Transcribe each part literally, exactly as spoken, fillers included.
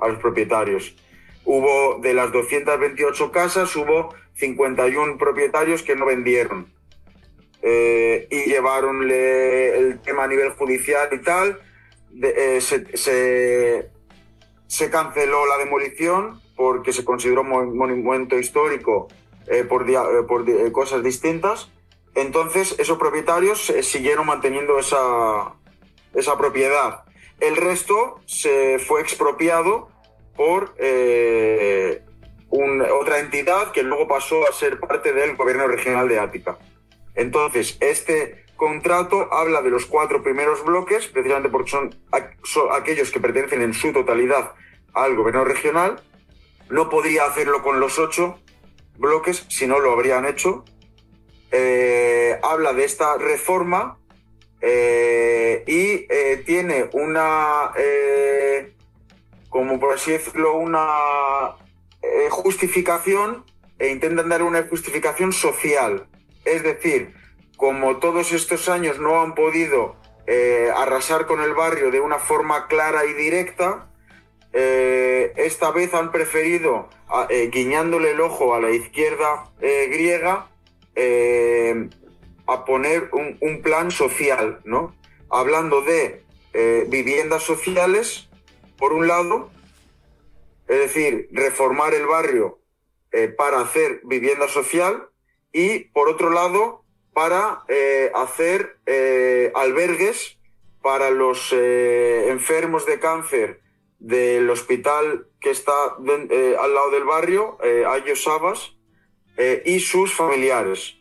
a los propietarios. Hubo, de las doscientas veintiocho casas, hubo cincuenta y uno propietarios que no vendieron. Eh, y llevaron el tema a nivel judicial y tal. De, eh, se, se, se canceló la demolición porque se consideró monumento histórico eh, por, dia, eh, por eh, cosas distintas. Entonces esos propietarios eh, siguieron manteniendo esa, esa propiedad. El resto se fue expropiado por eh, un, otra entidad que luego pasó a ser parte del gobierno regional de Ática. Entonces, este contrato habla de los cuatro primeros bloques, precisamente porque son, son aquellos que pertenecen en su totalidad al gobierno regional. No podría hacerlo con los ocho bloques, si no lo habrían hecho. Eh, habla de esta reforma eh, y eh, tiene una, eh, como por así decirlo, una eh, justificación, e intentan dar una justificación social. Es decir, como todos estos años no han podido eh, arrasar con el barrio de una forma clara y directa, eh, esta vez han preferido, eh, guiñándole el ojo a la izquierda eh, griega, eh, a poner un, un plan social, ¿no? Hablando de eh, viviendas sociales, por un lado, es decir, reformar el barrio eh, para hacer vivienda social, y por otro lado, para eh, hacer eh, albergues para los eh, enfermos de cáncer del hospital que está de, eh, al lado del barrio, eh, Ayo Sabas, eh, y sus familiares.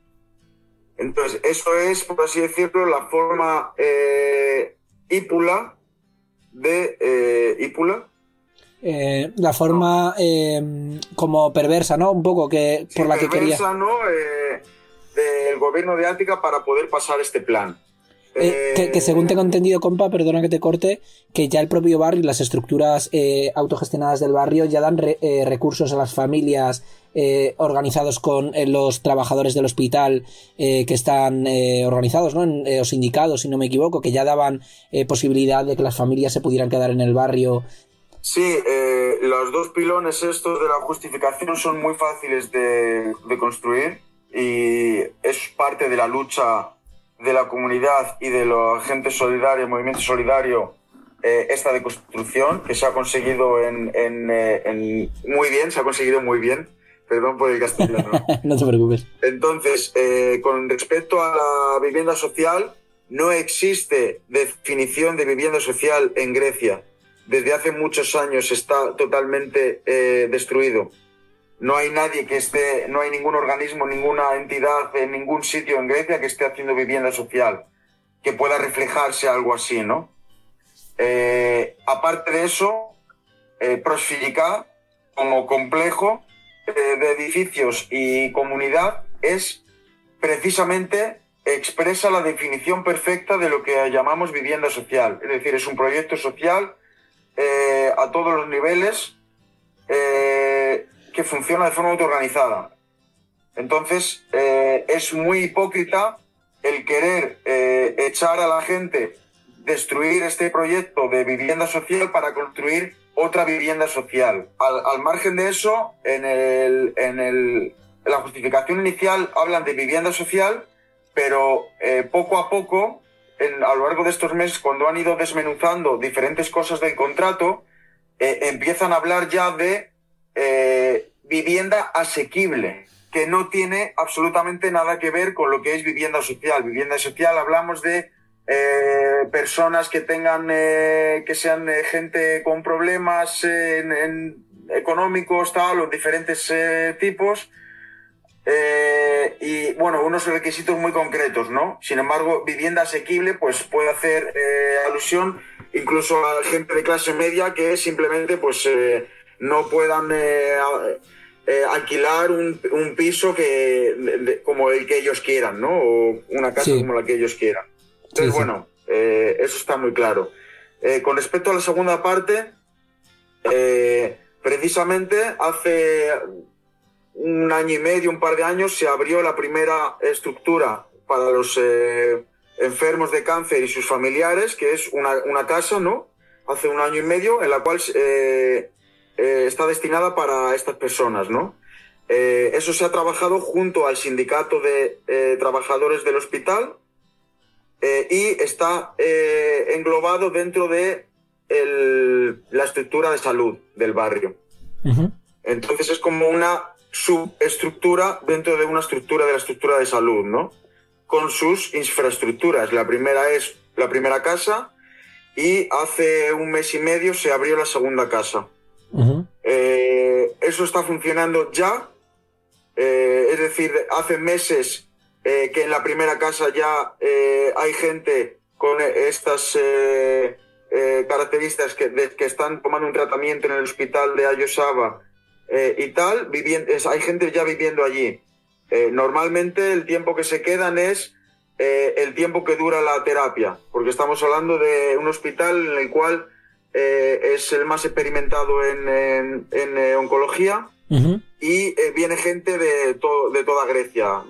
Entonces, eso es, por así decirlo, la forma eh, ípula de... Eh, ¿ípula? Eh, la forma eh, como perversa, ¿no? Un poco que por sí, la que quería. Perversa, ¿no? Eh, del gobierno de Ática para poder pasar este plan. Eh, eh... que, que según tengo entendido, compa, perdona que te corte, que ya el propio barrio y las estructuras eh, autogestionadas del barrio ya dan re, eh, recursos a las familias eh, organizados con eh, los trabajadores del hospital eh, que están eh, organizados, ¿no? En, eh, o sindicados, si no me equivoco, que ya daban eh, posibilidad de que las familias se pudieran quedar en el barrio. Sí, eh, los dos pilones estos de la justificación son muy fáciles de, de construir y es parte de la lucha de la comunidad y de la gente solidaria, el movimiento solidario, eh, esta deconstrucción que se ha conseguido en, en, eh, en muy bien, se ha conseguido muy bien, perdón por el castellano. No te preocupes. Entonces, eh, con respecto a la vivienda social, no existe definición de vivienda social en Grecia. Desde hace muchos años está totalmente eh, destruido. No hay nadie que esté, no hay ningún organismo, ninguna entidad en ningún sitio en Grecia que esté haciendo vivienda social, que pueda reflejarse algo así, ¿no? Eh, aparte de eso, eh, Prosfilica, como complejo eh, de edificios y comunidad, es precisamente expresa la definición perfecta de lo que llamamos vivienda social. Es decir, es un proyecto social Eh, a todos los niveles eh, que funciona de forma autoorganizada. Entonces eh, es muy hipócrita el querer eh, echar a la gente, destruir este proyecto de vivienda social para construir otra vivienda social. Al, al margen de eso, en, el, en, el, en la justificación inicial hablan de vivienda social, pero eh, poco a poco, En, a lo largo de estos meses, cuando han ido desmenuzando diferentes cosas del contrato, eh, empiezan a hablar ya de eh, vivienda asequible, que no tiene absolutamente nada que ver con lo que es vivienda social. Vivienda social hablamos de eh, personas que tengan, eh, que sean eh, gente con problemas eh, en, en económicos, tal, los diferentes eh, tipos. Eh, y bueno, unos requisitos muy concretos, ¿no? Sin embargo, vivienda asequible pues puede hacer eh, alusión incluso a gente de clase media que simplemente pues eh, no puedan eh, eh, alquilar un, un piso que de, como el que ellos quieran, ¿no? O una casa sí. como la que ellos quieran. Entonces, sí, sí. bueno, eh, eso está muy claro. Eh, con respecto a la segunda parte, eh, precisamente hace un año y medio, un par de años, se abrió la primera estructura para los eh, enfermos de cáncer y sus familiares, que es una, una casa, ¿no? hace un año y medio, en la cual eh, eh, está destinada para estas personas, ¿no? Eh, eso se ha trabajado junto al sindicato de eh, trabajadores del hospital eh, y está eh, englobado dentro de el, la estructura de salud del barrio. Uh-huh. Entonces es como una subestructura dentro de una estructura de la estructura de salud, ¿no? Con sus infraestructuras. La primera es la primera casa y hace un mes y medio se abrió la segunda casa. Uh-huh. Eh, eso está funcionando ya. Eh, es decir, hace meses eh, que en la primera casa ya eh, hay gente con estas eh, eh, características que, de, que están tomando un tratamiento en el hospital de Ayosaba eh, y tal, viviendo, es, hay gente ya viviendo allí. Eh, normalmente el tiempo que se quedan es eh, el tiempo que dura la terapia, porque estamos hablando de un hospital en el cual eh, es el más experimentado en, en, en eh, oncología. Uh-huh. Y eh, viene gente de, to- de toda Grecia,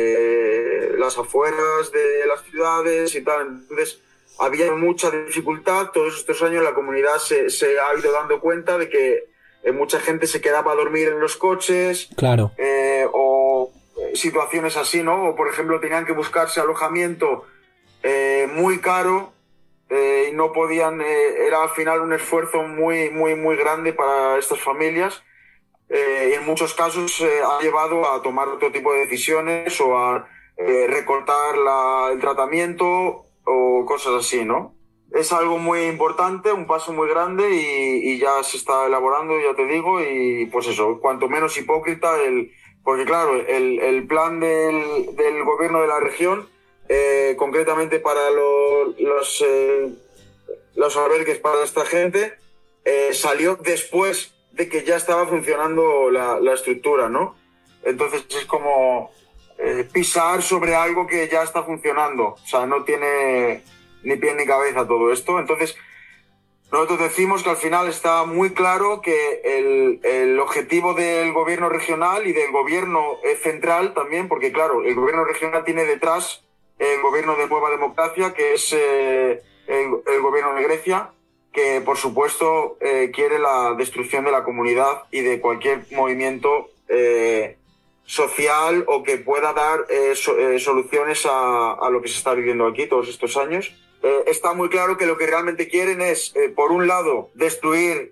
de las afueras de las ciudades y tal. Entonces había mucha dificultad. Todos estos años la comunidad se, se ha ido dando cuenta de que eh, mucha gente se quedaba a dormir en los coches. Claro. Eh, o situaciones así, ¿no? O por ejemplo tenían que buscarse alojamiento eh, muy caro eh, y no podían, eh, era al final un esfuerzo muy, muy, muy grande para estas familias. Eh, y en muchos casos eh, ha llevado a tomar otro tipo de decisiones o a eh, recortar la, el tratamiento o cosas así, ¿no? Es algo muy importante, un paso muy grande y, y ya se está elaborando, ya te digo, y pues eso, cuanto menos hipócrita, el, porque claro, el, el plan del, del gobierno de la región, eh, concretamente para lo, los, eh, los albergues para esta gente, eh, salió después de que ya estaba funcionando la, la estructura, ¿no? Entonces es como eh, pisar sobre algo que ya está funcionando. O sea, no tiene ni pie ni cabeza todo esto. Entonces, nosotros decimos que al final está muy claro que el, el objetivo del gobierno regional y del gobierno central también, porque claro, el gobierno regional tiene detrás el gobierno de Nueva Democracia, que es eh, el, el gobierno de Grecia, que por supuesto eh, quiere la destrucción de la comunidad y de cualquier movimiento eh, social o que pueda dar eh, so, eh, soluciones a, a lo que se está viviendo aquí todos estos años. Eh, está muy claro que lo que realmente quieren es, eh, por un lado, destruir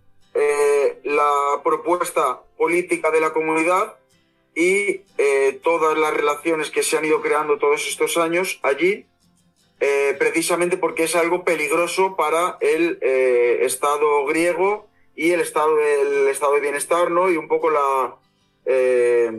eh, la propuesta política de la comunidad y eh, todas las relaciones que se han ido creando todos estos años allí, Eh, precisamente porque es algo peligroso para el eh, Estado griego y el estado del estado de bienestar, ¿no? Y un poco la eh,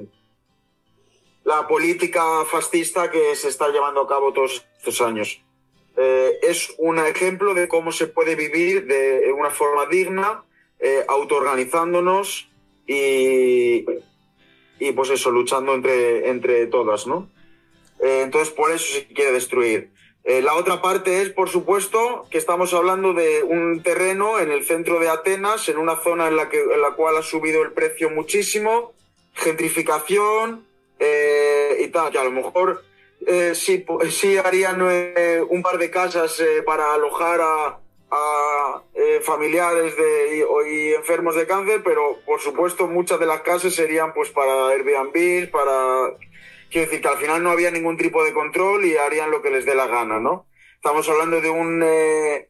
la política fascista que se está llevando a cabo todos estos años. Eh, es un ejemplo de cómo se puede vivir de una forma digna, eh, autoorganizándonos y, y pues eso, luchando entre, entre todas, ¿no? Eh, entonces por eso se quiere destruir. Eh, la otra parte es, por supuesto, que estamos hablando de un terreno en el centro de Atenas, en una zona en la, que, en la cual ha subido el precio muchísimo, gentrificación eh, y tal, que a lo mejor eh, sí, sí harían eh, un par de casas eh, para alojar a, a eh, familiares de, y, y enfermos de cáncer, pero por supuesto muchas de las casas serían pues para Airbnb, para... Quiero decir que al final no había ningún tipo de control y harían lo que les dé la gana, ¿no? Estamos hablando de un eh,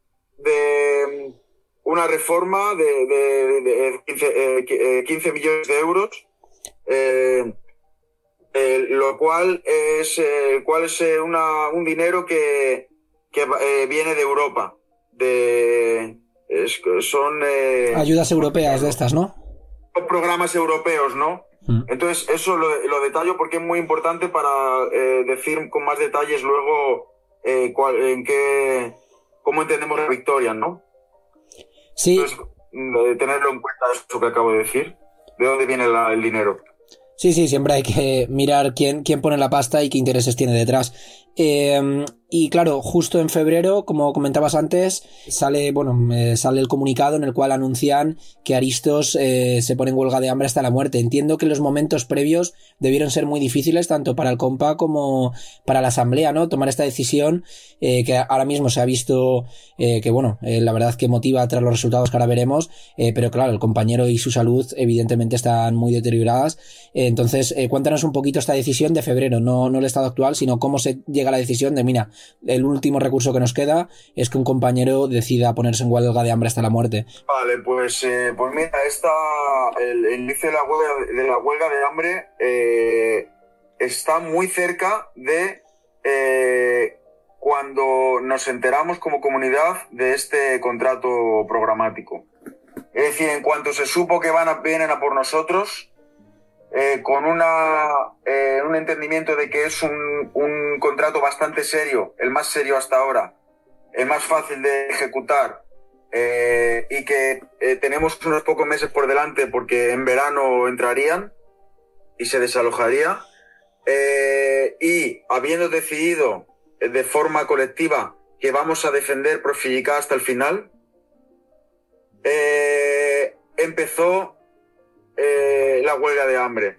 de una reforma de, de, de quince, eh, quince millones de euros, eh, eh, lo cual es, eh, cual es eh, una, un dinero que, que eh, viene de Europa. De, es, son eh, ayudas europeas de estas, ¿no? Programas europeos, ¿no? Entonces eso lo, lo detallo porque es muy importante para eh, decir con más detalles luego eh, cuál, en qué, cómo entendemos la victoria, ¿no? Sí. Entonces, eh, tenerlo en cuenta eso que acabo de decir, de dónde viene la, el dinero. Sí, sí, siempre hay que mirar quién, quién pone la pasta y qué intereses tiene detrás. Eh, Y claro, justo en febrero, como comentabas antes, sale, bueno, eh, sale el comunicado en el cual anuncian que Aristos eh, se pone en huelga de hambre hasta la muerte. Entiendo que los momentos previos debieron ser muy difíciles tanto para el compa como para la asamblea, ¿no? Tomar esta decisión eh, que ahora mismo se ha visto eh, que, bueno, eh, la verdad que motiva tras los resultados que ahora veremos, eh, pero claro, el compañero y su salud evidentemente están muy deterioradas. Eh, entonces, eh, cuéntanos un poquito esta decisión de febrero, no, no el estado actual, sino cómo se llega a la decisión de, mira, el último recurso que nos queda es que un compañero decida ponerse en huelga de hambre hasta la muerte. Vale, pues, eh, pues mira, esta, el, el inicio de la huelga de, la huelga de hambre eh, está muy cerca de eh, cuando nos enteramos como comunidad de este contrato programático. Es decir, en cuanto se supo que van a, vienen a por nosotros, Eh, con una, eh, un entendimiento de que es un, un contrato bastante serio, el más serio hasta ahora, el más fácil de ejecutar, eh, y que eh, tenemos unos pocos meses por delante porque en verano entrarían y se desalojaría, eh, y habiendo decidido de forma colectiva que vamos a defender Profilicá hasta el final, eh, empezó Eh, la huelga de hambre.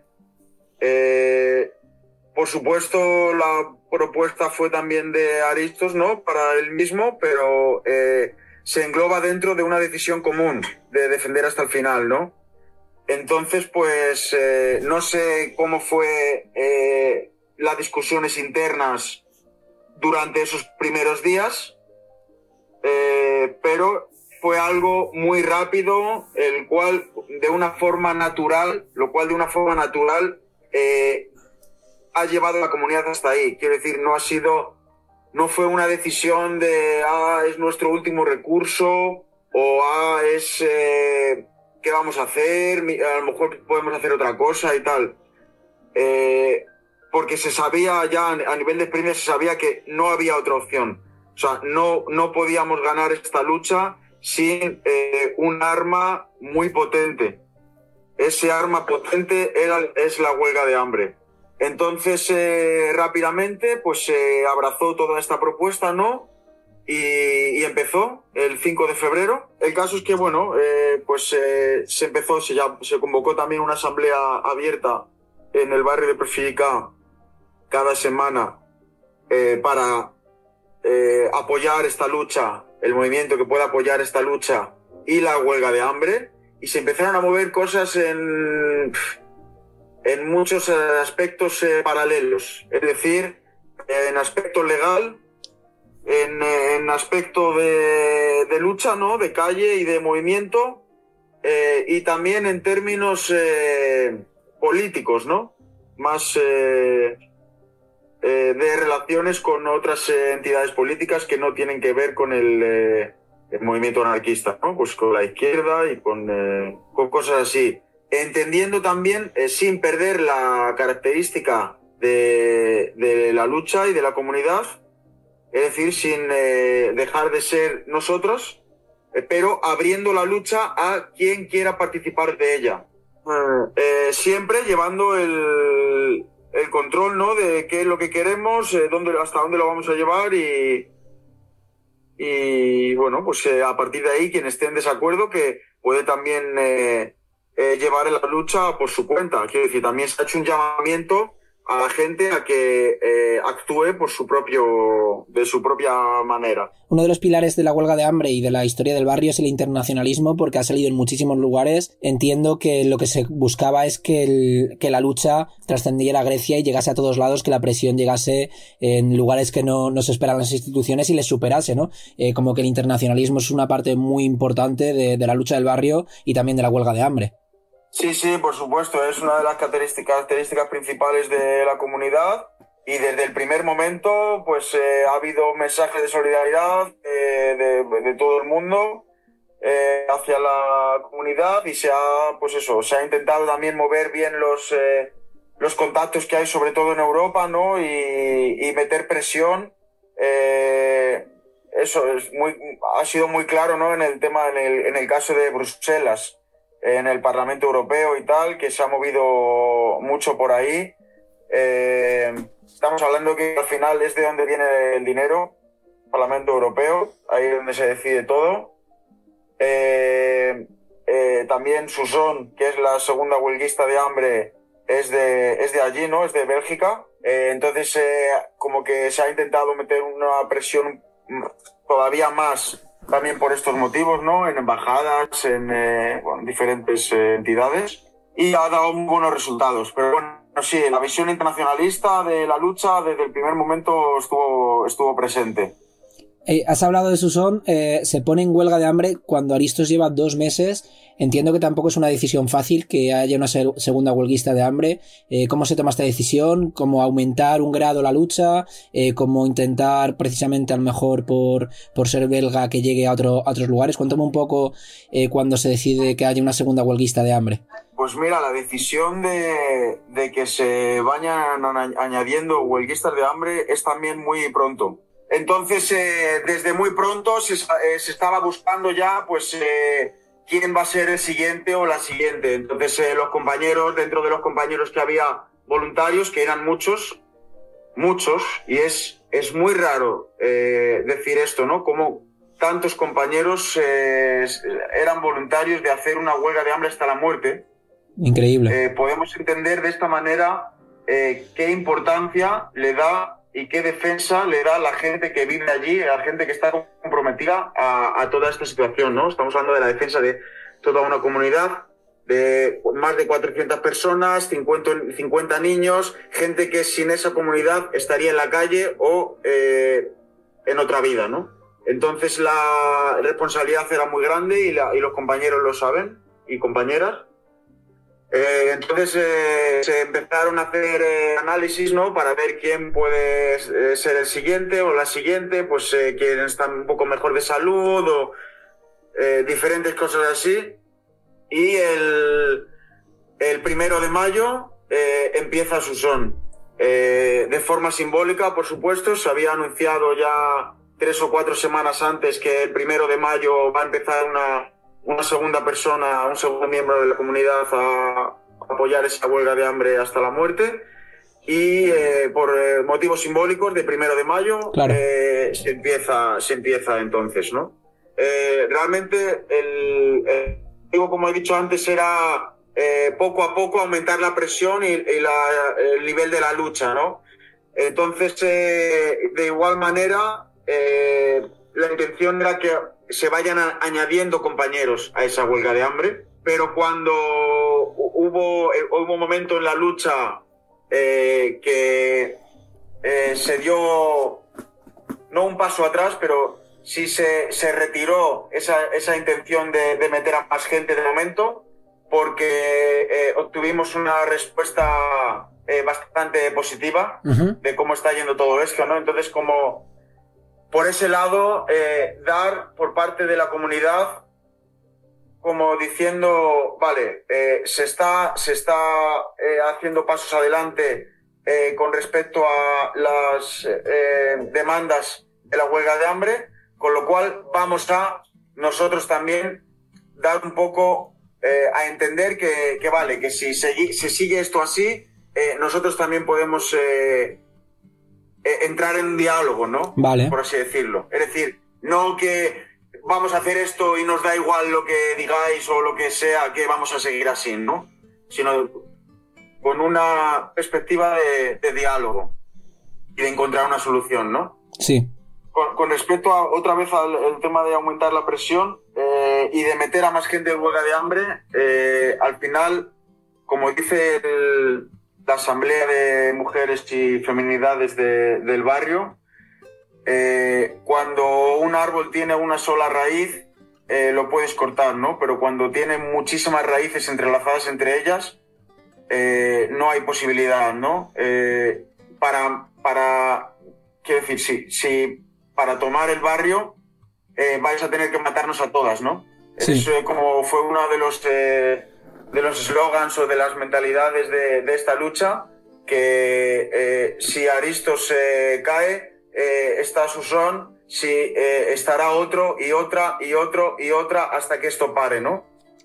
Eh, por supuesto, la propuesta fue también de Aristos, ¿no? Para él mismo, pero eh, se engloba dentro de una decisión común de defender hasta el final, ¿no? Entonces, pues, eh, no sé cómo fue eh, las discusiones internas durante esos primeros días, eh, pero fue algo muy rápido, el cual de una forma natural, lo cual de una forma natural eh, ha llevado a la comunidad hasta ahí. Quiero decir, no ha sido, no fue una decisión de, ah, es nuestro último recurso, o ah, es, eh, ¿qué vamos a hacer? A lo mejor podemos hacer otra cosa y tal. Eh, porque se sabía ya, a nivel de premios, se sabía que no había otra opción. O sea, no, no podíamos ganar esta lucha sin eh, un arma muy potente. Ese arma potente era, es la huelga de hambre. Entonces, eh, rápidamente, pues se eh, abrazó toda esta propuesta, ¿no? Y, y empezó el cinco de febrero. El caso es que, bueno, eh, pues eh, se empezó, se, ya, se convocó también una asamblea abierta en el barrio de Profilicá cada semana eh, para eh, apoyar esta lucha, el movimiento que pueda apoyar esta lucha y la huelga de hambre, y se empezaron a mover cosas en, en muchos aspectos eh, paralelos, es decir, en aspecto legal, en, en aspecto de, de lucha, ¿no? De calle y de movimiento, eh, y también en términos eh, políticos, ¿no? Más eh, eh, de relaciones con otras eh, entidades políticas que no tienen que ver con el, eh, el movimiento anarquista, ¿no? Pues con la izquierda y con, eh, con cosas así. Entendiendo también, eh, sin perder la característica de, de la lucha y de la comunidad, es decir, sin eh, dejar de ser nosotros, eh, pero abriendo la lucha a quien quiera participar de ella. Eh, siempre llevando el, el control, ¿no? De qué es lo que queremos, eh, dónde, hasta dónde lo vamos a llevar, y, y bueno, pues eh, a partir de ahí, quien esté en desacuerdo, que puede también eh, eh, llevar la lucha por su cuenta. Quiero decir, también se ha hecho un llamamiento a la gente a que eh, actúe por su propio, de su propia manera. Uno de los pilares de la huelga de hambre y de la historia del barrio es el internacionalismo, porque ha salido en muchísimos lugares. Entiendo que lo que se buscaba es que, el, que la lucha trascendiera a Grecia y llegase a todos lados, que la presión llegase en lugares que no, no se esperan las instituciones y les superase, ¿no? Eh, como que el internacionalismo es una parte muy importante de, de la lucha del barrio y también de la huelga de hambre. Sí, sí, por supuesto, es una de las características, características principales de la comunidad, y desde el primer momento pues eh, ha habido mensajes de solidaridad eh, de, de todo el mundo eh, hacia la comunidad, y se ha, pues eso, se ha intentado también mover bien los, eh, los contactos que hay, sobre todo en Europa, ¿no? Y, y meter presión. Eh, eso es muy, ha sido muy claro, ¿no? En el tema, en el, en el caso de Bruselas, en el Parlamento Europeo y tal, que se ha movido mucho por ahí. Eh, estamos hablando que al final es de donde viene el dinero, Parlamento Europeo, ahí es donde se decide todo. Eh, eh, también Susón, que es la segunda huelguista de hambre, es de, es de allí, ¿no? Es de Bélgica. Eh, entonces, eh, como que se ha intentado meter una presión todavía más también por estos motivos, ¿no? En embajadas, en eh, bueno, diferentes eh, entidades. Y ha dado muy buenos resultados. Pero bueno, sí, la visión internacionalista de la lucha desde el primer momento estuvo, estuvo presente. Eh, has hablado de Susón, eh, se pone en huelga de hambre cuando Aristos lleva dos meses. Entiendo que tampoco es una decisión fácil que haya una ser- segunda huelguista de hambre. Eh, ¿Cómo se toma esta decisión? ¿Cómo aumentar un grado la lucha? Eh, ¿Cómo intentar precisamente a lo mejor por, por ser belga que llegue a, otro, a otros lugares? Cuéntame un poco eh, cuando se decide que haya una segunda huelguista de hambre. Pues mira, la decisión de, de que se vayan añadiendo huelguistas de hambre es también muy pronto. Entonces, eh, desde muy pronto se, eh, se estaba buscando ya, pues, eh, quién va a ser el siguiente o la siguiente. Entonces, eh, los compañeros, dentro de los compañeros que había voluntarios, que eran muchos, muchos, y es, es muy raro eh, decir esto, ¿no? Como tantos compañeros eh, eran voluntarios de hacer una huelga de hambre hasta la muerte. Increíble. Eh, podemos entender de esta manera eh, qué importancia le da y qué defensa le da a la gente que vive allí, a la gente que está comprometida a, a toda esta situación, ¿no? Estamos hablando de la defensa de toda una comunidad, de más de cuatrocientas personas, cincuenta, cincuenta niños, gente que sin esa comunidad estaría en la calle o eh, en otra vida, ¿no? Entonces la responsabilidad era muy grande y, la, y los compañeros lo saben, y compañeras. Eh, entonces eh, se empezaron a hacer eh, análisis, ¿no? Para ver quién puede eh, ser el siguiente o la siguiente, pues eh, quién está un poco mejor de salud o eh, diferentes cosas así. Y el, el primero de mayo eh, empieza Susón. Eh, de forma simbólica, por supuesto, se había anunciado ya tres o cuatro semanas antes que el primero de mayo va a empezar una... una segunda persona, un segundo miembro de la comunidad a apoyar esa huelga de hambre hasta la muerte. Y eh, por eh, motivos simbólicos, de primero de mayo, claro. eh, se empieza, se empieza entonces, ¿no? Eh, realmente, el, el, digo, como he dicho antes, era eh, poco a poco aumentar la presión y, y la, el nivel de la lucha, ¿no? Entonces, eh, de igual manera, eh, la intención era que se vayan a, añadiendo compañeros a esa huelga de hambre, pero cuando hubo, eh, hubo un momento en la lucha eh, que eh, se dio, no un paso atrás, pero sí se, se retiró esa, esa intención de, de meter a más gente de momento, porque eh, obtuvimos una respuesta eh, bastante positiva uh-huh. de cómo está yendo todo esto, ¿no? Entonces, como por ese lado, eh, dar por parte de la comunidad, como diciendo, vale, eh, se está, se está eh, haciendo pasos adelante eh, con respecto a las eh, demandas de la huelga de hambre, con lo cual vamos a nosotros también dar un poco eh, a entender que, que vale, que si se si sigue esto así, eh, nosotros también podemos... Eh, entrar en un diálogo, ¿no? Vale. Por así decirlo. Es decir, no que vamos a hacer esto y nos da igual lo que digáis o lo que sea, que vamos a seguir así, ¿no? Sino con una perspectiva de, de diálogo y de encontrar una solución, ¿no? Sí. Con, con respecto a, otra vez al el tema de aumentar la presión eh, y de meter a más gente en huelga de hambre, eh, al final, como dice el... la Asamblea de Mujeres y Feminidades de, del barrio, eh, cuando un árbol tiene una sola raíz, eh, lo puedes cortar, ¿no? Pero cuando tiene muchísimas raíces entrelazadas entre ellas, eh, no hay posibilidad, ¿no? Eh, para, para, quiero decir, si, si para tomar el barrio eh, vais a tener que matarnos a todas, ¿no? Sí. Eso como fue uno de los... Eh, de los eslogans o de las mentalidades de, de esta lucha, que eh, si Aristos eh, cae, eh, está Susón, si eh, estará otro y otra y otro y otra hasta que esto pare, ¿no?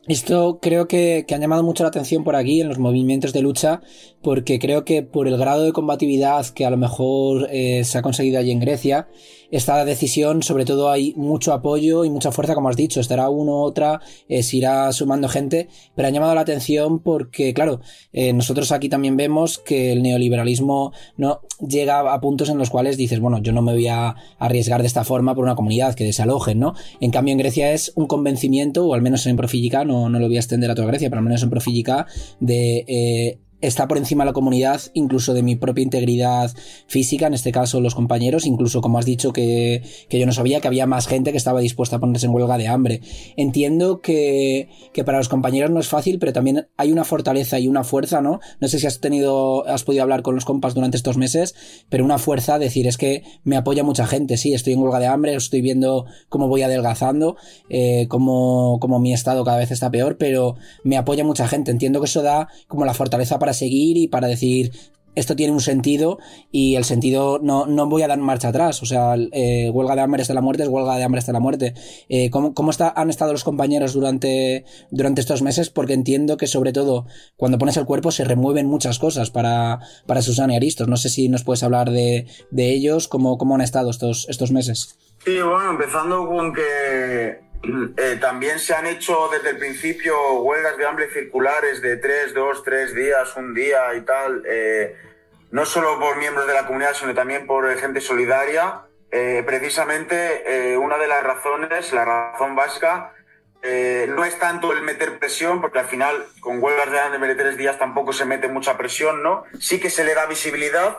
Esto creo que, que han llamado mucho la atención por aquí en los movimientos de lucha, porque creo que por el grado de combatividad que a lo mejor eh, se ha conseguido allí en Grecia, esta decisión, sobre todo hay mucho apoyo y mucha fuerza, como has dicho, estará uno, otra, eh, se irá sumando gente, pero han llamado la atención porque, claro, eh, nosotros aquí también vemos que el neoliberalismo no llega a puntos en los cuales dices, bueno, yo no me voy a arriesgar de esta forma por una comunidad que desalojen, ¿no? En cambio en Grecia es un convencimiento, o al menos en Profílica, no, no lo voy a extender a toda Grecia, pero al menos en Profílica, de eh, está por encima de la comunidad, incluso de mi propia integridad física, en este caso los compañeros, incluso como has dicho que, que yo no sabía que había más gente que estaba dispuesta a ponerse en huelga de hambre. Entiendo que, que para los compañeros no es fácil, pero también hay una fortaleza y una fuerza, ¿no? No sé si has tenido, has podido hablar con los compas durante estos meses, pero una fuerza, decir, es que me apoya mucha gente, sí, estoy en huelga de hambre, estoy viendo cómo voy adelgazando, eh, cómo, cómo mi estado cada vez está peor, pero me apoya mucha gente. Entiendo que eso da como la fortaleza para seguir y para decir esto tiene un sentido y el sentido no, no voy a dar marcha atrás, o sea, eh, huelga de hambre hasta la muerte es huelga de hambre hasta la muerte. Eh, ¿Cómo, cómo está, han estado los compañeros durante, durante estos meses? Porque entiendo que sobre todo cuando pones el cuerpo se remueven muchas cosas para, para Susana y Aristos. No sé si nos puedes hablar de, de ellos, cómo, cómo han estado estos, estos meses. Sí, bueno, empezando con que Eh, también se han hecho desde el principio huelgas de hambre circulares de tres, dos, tres días, un día y tal, eh, no solo por miembros de la comunidad, sino también por gente solidaria. Eh, precisamente eh, una de las razones, la razón básica, eh, no es tanto el meter presión, porque al final con huelgas de hambre de tres días tampoco se mete mucha presión, ¿no? Sí que se le da visibilidad,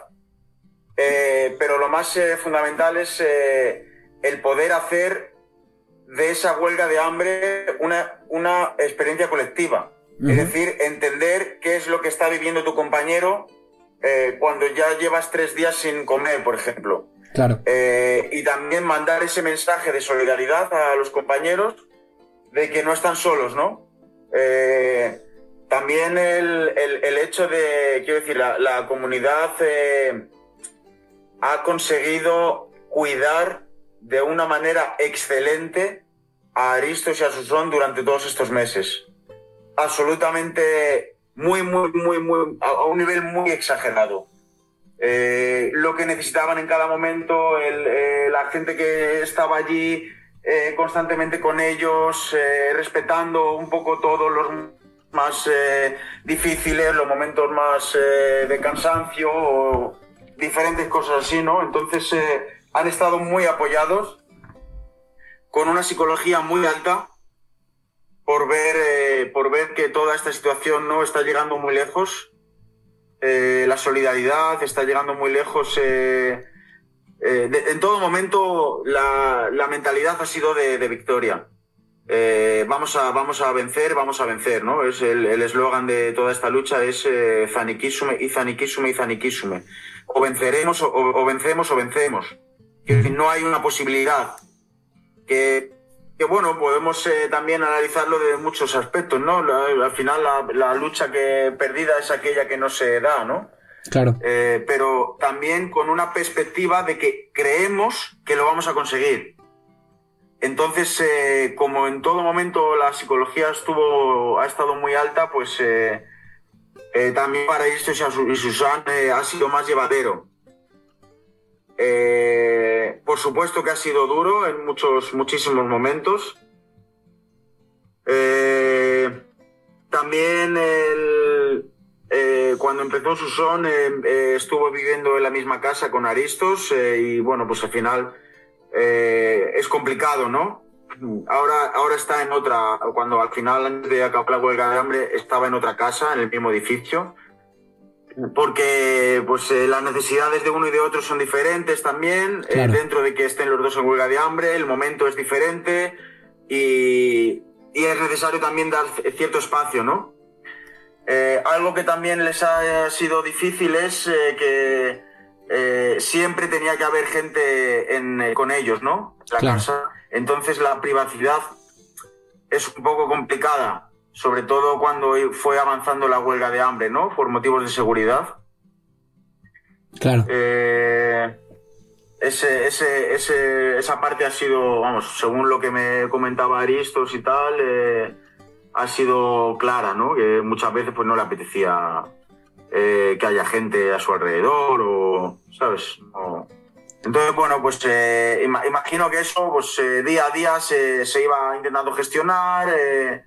eh, pero lo más eh, fundamental es eh, el poder hacer de esa huelga de hambre una, una experiencia colectiva. Uh-huh. Es decir, entender qué es lo que está viviendo tu compañero eh, cuando ya llevas tres días sin comer, por ejemplo. Claro. Eh, y también mandar ese mensaje de solidaridad a los compañeros de que no están solos, ¿no? Eh, también el, el, el hecho de, quiero decir, la, la comunidad eh, ha conseguido cuidar de una manera excelente a Aristos y a Susón durante todos estos meses. Absolutamente muy, muy, muy, muy, a un nivel muy exagerado. Eh, lo que necesitaban en cada momento, el, eh, la gente que estaba allí eh, constantemente con ellos, eh, respetando un poco todos los más eh, difíciles, los momentos más eh, de cansancio, o diferentes cosas así, ¿no? Entonces eh, han estado muy apoyados, con una psicología muy alta, por ver, eh, por ver que toda esta situación no está llegando muy lejos. Eh, la solidaridad está llegando muy lejos. Eh, eh, de, en todo momento la, la mentalidad ha sido de, de victoria. Eh, vamos a, vamos a vencer, vamos a vencer, ¿no? Es el eslogan de toda esta lucha es eh, Zanikisume, y Zanikisume, y Zanikisume. O venceremos, o, o vencemos, o vencemos. Es decir, no hay una posibilidad. Que, que bueno, podemos eh, también analizarlo de muchos aspectos, ¿no? La, al final la, la lucha que perdida es aquella que no se da, ¿no? Claro. Eh, pero también con una perspectiva de que creemos que lo vamos a conseguir. Entonces, eh, como en todo momento la psicología estuvo, ha estado muy alta, pues eh, eh, también para Aristos y Susana eh, ha sido más llevadero. Eh, por supuesto que ha sido duro en muchos, muchísimos momentos. Eh, también el, eh, cuando empezó Susón eh, eh, estuvo viviendo en la misma casa con Aristos eh, y bueno, pues al final eh, es complicado, ¿no? Ahora, ahora está en otra, cuando al final antes de acabar la huelga de hambre estaba en otra casa, en el mismo edificio. Porque pues eh, las necesidades de uno y de otro son diferentes también, claro. eh, dentro de que estén los dos en huelga de hambre, el momento es diferente y, y es necesario también dar cierto espacio, ¿no? Eh, algo que también les ha sido difícil es eh, que eh, siempre tenía que haber gente en, eh, con ellos, ¿no? La claro. casa. Entonces la privacidad es un poco complicada. Sobre todo cuando fue avanzando la huelga de hambre, ¿no? Por motivos de seguridad. Claro. Eh, ese, ese, ese, esa parte ha sido, vamos, según lo que me comentaba Aristos y tal, eh, ha sido clara, ¿no? Que muchas veces pues no le apetecía eh, que haya gente a su alrededor o, ¿sabes? O... Entonces, bueno, pues eh, ima- imagino que eso pues eh, día a día se, se iba intentando gestionar. Eh,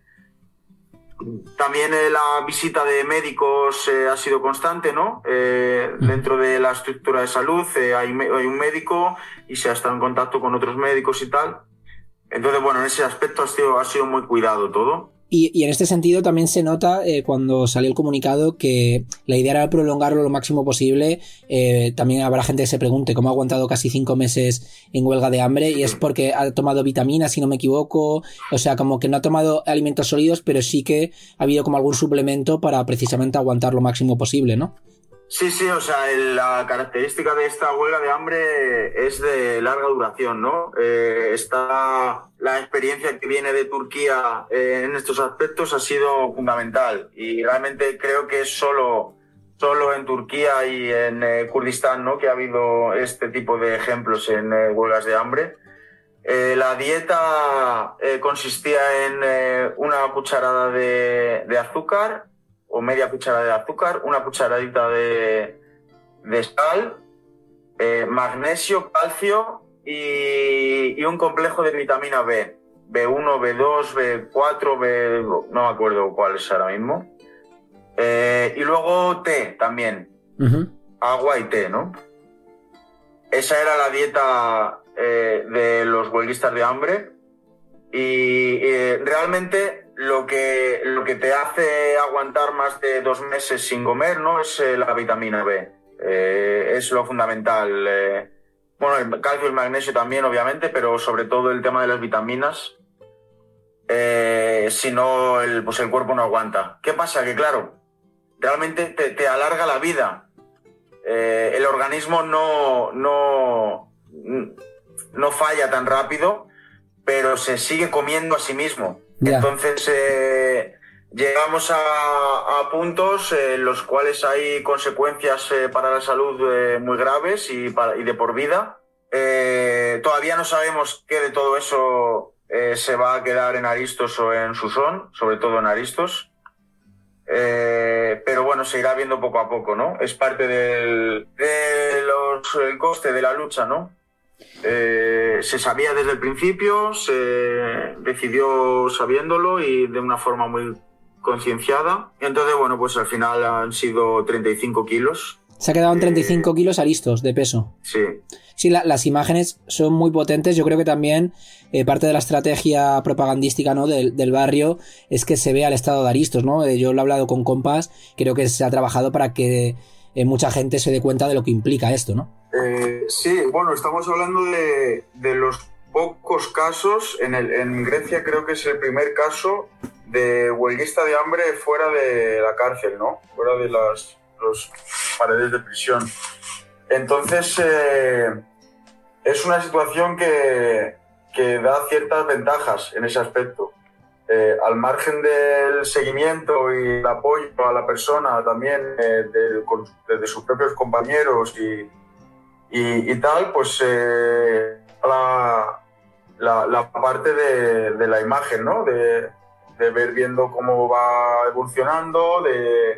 también eh, la visita de médicos eh, ha sido constante, ¿no? Eh, dentro de la estructura de salud eh, hay, me- hay un médico y se ha estado en contacto con otros médicos y tal. Entonces, bueno, en ese aspecto ha sido, ha sido muy cuidado todo. Y, y en este sentido también se nota eh, cuando salió el comunicado que la idea era prolongarlo lo máximo posible. Eh, también habrá gente que se pregunte cómo ha aguantado casi cinco meses en huelga de hambre, y es porque ha tomado vitaminas, si no me equivoco. O sea, como que no ha tomado alimentos sólidos, pero sí que ha habido como algún suplemento para precisamente aguantar lo máximo posible, ¿no? Sí, sí, o sea, el- la característica de esta huelga de hambre es de larga duración, ¿no? Eh, está la experiencia que viene de Turquía eh, en estos aspectos ha sido fundamental y realmente creo que es solo, solo en Turquía y en eh, Kurdistán, ¿no? Que ha habido este tipo de ejemplos en eh, huelgas de hambre. Eh, la dieta eh, consistía en eh, una cucharada de, de azúcar o media cucharada de azúcar, una cucharadita de, de sal, eh, magnesio, calcio y, y un complejo de vitamina B. B uno, B dos, B cuatro, B... no me acuerdo cuál es ahora mismo. Eh, y luego té también. Uh-huh. Agua y té, ¿no? Esa era la dieta eh, de los huelguistas de hambre. Y eh, realmente lo que, lo que te hace aguantar más de dos meses sin comer, ¿no? Es eh, la vitamina B. Eh, es lo fundamental. Eh, bueno, el calcio y el magnesio también, obviamente, pero sobre todo el tema de las vitaminas. Eh, si no, el, pues el cuerpo no aguanta. ¿Qué pasa? Que claro, realmente te, te alarga la vida. Eh, el organismo no, no, no falla tan rápido, pero se sigue comiendo a sí mismo. Yeah. Entonces eh, llegamos a, a puntos en los cuales hay consecuencias eh, para la salud eh, muy graves y, para, y de por vida. Eh, todavía no sabemos qué de todo eso eh, se va a quedar en Aristos o en Susón, sobre todo en Aristos. Eh, pero bueno, se irá viendo poco a poco, ¿no? Es parte del, de los, el coste de la lucha, ¿no? Eh, se sabía desde el principio, se decidió sabiéndolo y de una forma muy concienciada. Entonces, bueno, pues al final han sido treinta y cinco kilos. Se ha quedado en treinta y cinco eh, kilos Aristos de peso. Sí. Sí, la, las imágenes son muy potentes. Yo creo que también eh, parte de la estrategia propagandística, ¿no? del, del barrio es que se vea el estado de Aristos, ¿no? Eh, yo lo he hablado con compas, creo que se ha trabajado para que eh, mucha gente se dé cuenta de lo que implica esto, ¿no? Eh, sí, bueno, estamos hablando de, de los pocos casos. En, el, en Grecia creo que es el primer caso de huelguista de hambre fuera de la cárcel, ¿no? Fuera de las los paredes de prisión. Entonces, eh, es una situación que, que da ciertas ventajas en ese aspecto. Eh, al margen del seguimiento y el apoyo a la persona también eh, de, de, de sus propios compañeros y Y, y tal, pues eh, la, la, la parte de, de la imagen, ¿no? De, de ver viendo cómo va evolucionando, de,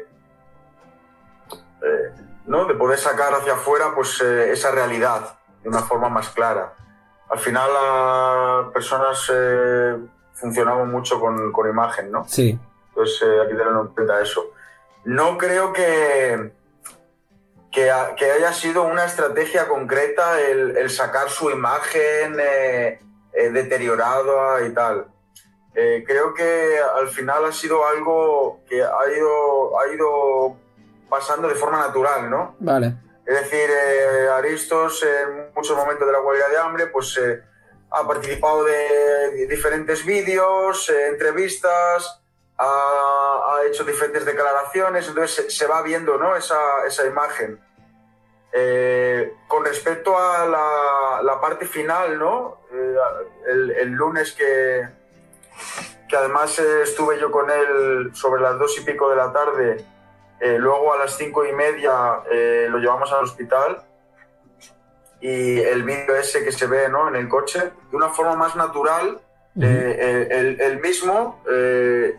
eh, ¿no? De poder sacar hacia afuera pues, eh, esa realidad de una forma más clara. Al final las personas eh, funcionamos mucho con, con imagen, ¿no? Sí. Entonces eh, hay que tener en cuenta eso. No creo que... Que, ha, que haya sido una estrategia concreta el, el sacar su imagen eh, eh, deteriorada y tal. Eh, creo que al final ha sido algo que ha ido, ha ido pasando de forma natural, ¿no? Vale. Es decir, eh, Aristos en muchos momentos de la huelga de hambre pues eh, ha participado de diferentes vídeos, eh, entrevistas, ha, ha hecho diferentes declaraciones, entonces se, se va viendo, ¿no? esa, esa imagen. Eh, con respecto a la, la parte final, ¿no? Eh, el, el lunes que, que además eh, estuve yo con él sobre las dos y pico de la tarde, eh, luego a las cinco y media eh, lo llevamos al hospital y el vídeo ese que se ve, ¿no? En el coche, de una forma más natural, uh-huh. eh, el, el mismo eh,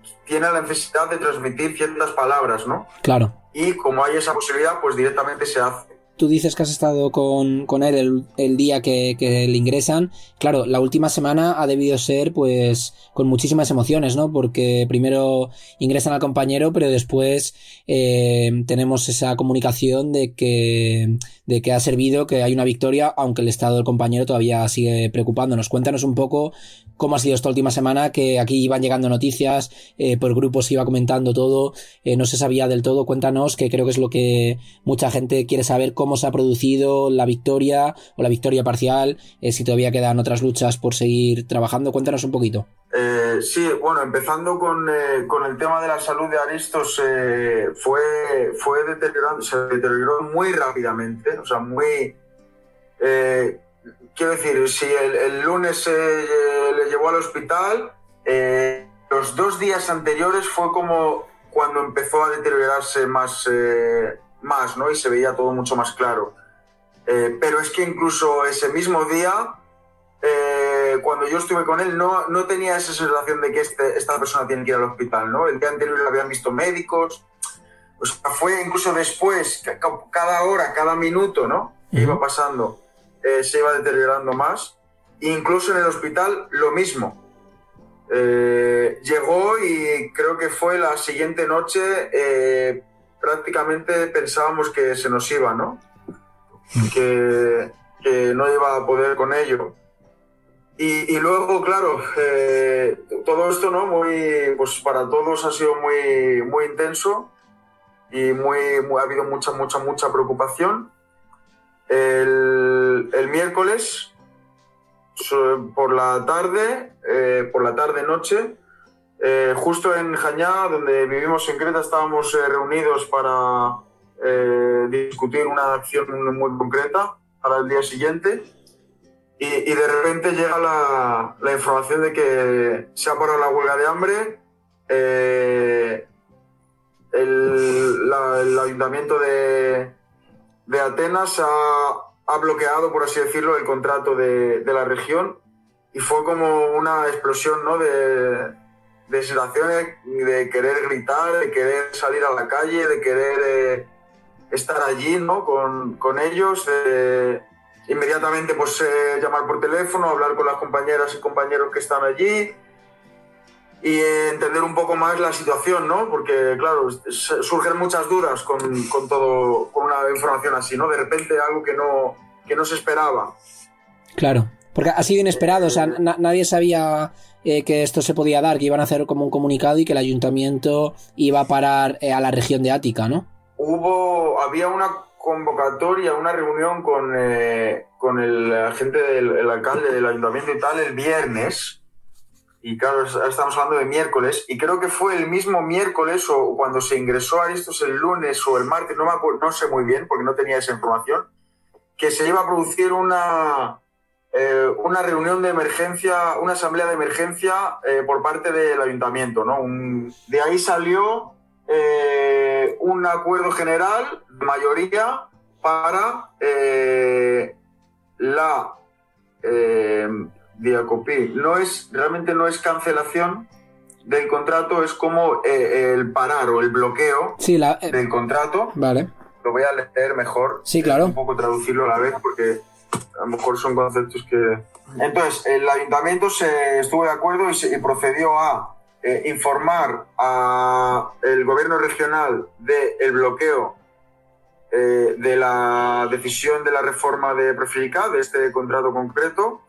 tiene la necesidad de transmitir ciertas palabras, ¿no? Claro. Y como hay esa posibilidad, pues directamente se hace. Tú dices que has estado con, con él el, el día que, que le ingresan. Claro, la última semana ha debido ser pues con muchísimas emociones, ¿no? Porque primero ingresan al compañero, pero después eh, tenemos esa comunicación de que, de que ha servido, que hay una victoria, aunque el estado del compañero todavía sigue preocupándonos. Cuéntanos un poco cómo ha sido esta última semana, que aquí iban llegando noticias, eh, por grupos se iba comentando todo, eh, no se sabía del todo. Cuéntanos, que creo que es lo que mucha gente quiere saber, cómo se ha producido la victoria o la victoria parcial, eh, si todavía quedan otras luchas por seguir trabajando. Cuéntanos un poquito. Eh, sí, bueno, empezando con, eh, con el tema de la salud de Aristos, eh, fue, fue deteriorando, se deterioró muy rápidamente, o sea, muy... Eh, quiero decir, si el, el lunes se eh, le llevó al hospital, eh, los dos días anteriores fue como cuando empezó a deteriorarse más, eh, más, ¿no? Y se veía todo mucho más claro. Eh, pero es que incluso ese mismo día, eh, cuando yo estuve con él, no, no tenía esa sensación de que este, esta persona tiene que ir al hospital, ¿no? El día anterior le habían visto médicos, o sea, fue incluso después, cada hora, cada minuto, ¿no? Que uh-huh. iba pasando, eh, se iba deteriorando más. Incluso en el hospital, lo mismo. Eh, llegó y creo que fue la siguiente noche, eh, prácticamente pensábamos que se nos iba, ¿no? Que, que no iba a poder con ello. Y, y luego, claro, eh, todo esto, ¿no? Muy, pues para todos ha sido muy, muy intenso y muy, muy, ha habido mucha, mucha, mucha preocupación. El, el miércoles, por la tarde, eh, por la tarde-noche, eh, justo en Jañá, donde vivimos en Creta, estábamos eh, reunidos para eh, discutir una acción muy concreta para el día siguiente. Y, y de repente llega la, la información de que se ha parado la huelga de hambre. Eh, el, la, el ayuntamiento de, de Atenas ha, ha bloqueado, por así decirlo, el contrato de, de la región. Y fue como una explosión, ¿no? de, de sensaciones, de querer gritar, de querer salir a la calle, de querer eh, estar allí, ¿no? con, con ellos. De, inmediatamente pues eh, llamar por teléfono, hablar con las compañeras y compañeros que están allí y eh, entender un poco más la situación, ¿no? Porque claro, surgen muchas dudas con, con todo, con una información así, ¿no? De repente algo que no, que no se esperaba. Claro, porque ha sido inesperado, eh, o sea, na- nadie sabía eh, que esto se podía dar, que iban a hacer como un comunicado y que el ayuntamiento iba a parar eh, a la región de Ática, ¿no? Hubo, había una convocatoria, una reunión con, eh, con el agente del el alcalde del ayuntamiento y tal el viernes, y claro, estamos hablando de miércoles, y creo que fue el mismo miércoles o cuando se ingresó a estos el lunes o el martes, no me acuerdo, no sé muy bien porque no tenía esa información, que se iba a producir una, eh, una reunión de emergencia, una asamblea de emergencia eh, por parte del ayuntamiento, ¿no? Un, de ahí salió Eh, un acuerdo general de mayoría para eh, la eh, diacopí. No es, realmente no es cancelación del contrato, es como eh, el parar o el bloqueo sí, la, eh, del contrato. Vale. Lo voy a leer mejor. Sí, claro. Un poco traducirlo a la vez porque a lo mejor son conceptos que... Entonces, el ayuntamiento se estuvo de acuerdo y, se, y procedió a Eh, informar al gobierno regional del bloqueo eh, de la decisión de la reforma de Profilica, de este contrato concreto,